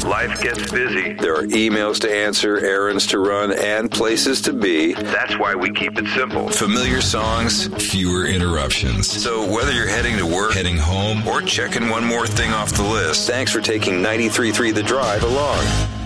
Life gets busy. There are emails to answer, errands to run, and places to be. That's why we keep it simple. Familiar songs, fewer interruptions. So whether you're heading to work, heading home, or checking one more thing off the list, thanks for taking 93.3 The Drive along.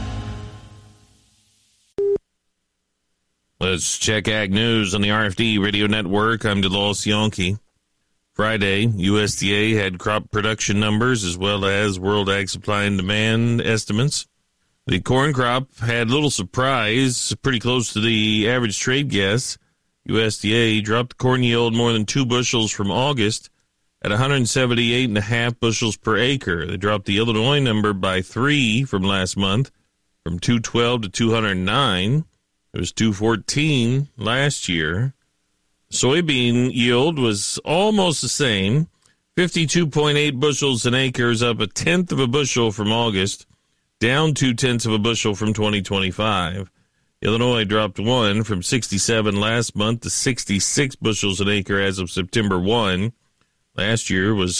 Let's check Ag News on the RFD Radio Network. I'm DeLois Yonke. Friday, USDA had crop production numbers as well as World Ag Supply and Demand estimates. The corn crop had little surprise, pretty close to the average trade guess. USDA dropped the corn yield more than 2 bushels from August at 178.5 bushels per acre. They dropped the Illinois number by 3 from last month, from 212 to 209. It was 214 last year. Soybean yield was almost the same, 52.8 bushels an acre, up 1/10 of a bushel from August, down 0.2 of a bushel from 2025. Illinois dropped 1 from 67 last month to 66 bushels an acre as of September 1. Last year was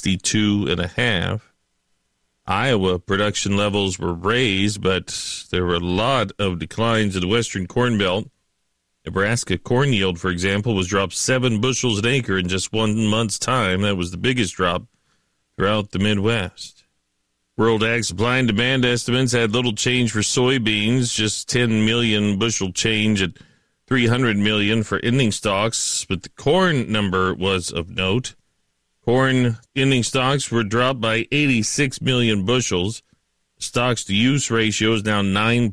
62.5. Iowa production levels were raised, but there were a lot of declines in the western corn belt. Nebraska corn yield, for example, was dropped 7 bushels an acre in just 1 month's time. That was the biggest drop throughout the Midwest. World Ag Supply and Demand estimates had little change for soybeans, just 10 million bushel change at 300 million for ending stocks, but the corn number was of note. Corn ending stocks were dropped by 86 million bushels. Stocks-to-use ratio is now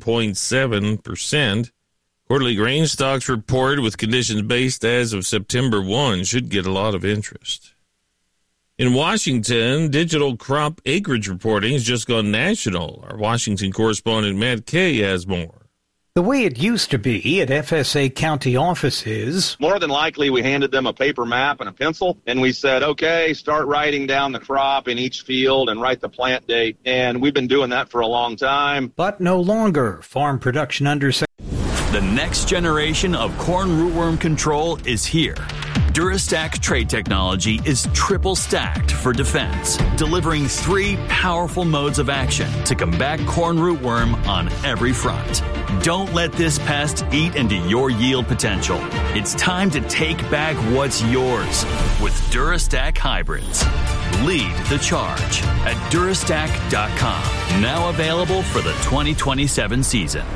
9.7%. Quarterly grain stocks report with conditions based as of September 1 should get a lot of interest. In Washington, digital crop acreage reporting has just gone national. Our Washington correspondent Matt Kay has more. The way it used to be at FSA county offices. More than likely, we handed them a paper map and a pencil, and we said, okay, start writing down the crop in each field and write the plant date. And we've been doing that for a long time. But no longer. Farm Production Undersecretary. The next generation of corn rootworm control is here. Durastack trait technology is triple stacked for defense, delivering 3 powerful modes of action to combat corn rootworm on every front. Don't let this pest eat into your yield potential. It's time to take back what's yours with Durastack hybrids. Lead the charge at Durastack.com. Now available for the 2027 season.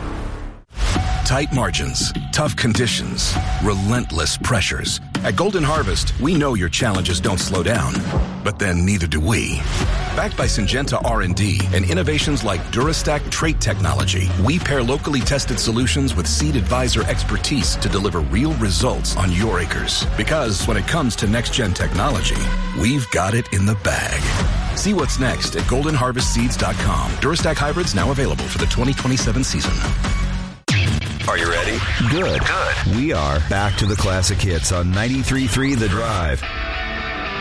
Tight margins, tough conditions, relentless pressures. At Golden Harvest, we know your challenges don't slow down, but then neither do we. Backed by Syngenta R&D and innovations like Durastack trait technology, we pair locally tested solutions with Seed Advisor expertise to deliver real results on your acres. Because when it comes to next-gen technology, we've got it in the bag. See what's next at goldenharvestseeds.com. Durastack hybrids now available for the 2027 season. Are you ready? Good. We are back to the classic hits on 93.3 The Drive.